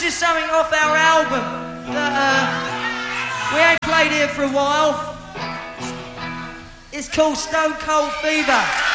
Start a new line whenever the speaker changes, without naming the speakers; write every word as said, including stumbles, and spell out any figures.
you something off our album that uh, we ain't played here for a while. It's called Stone Cold Fever.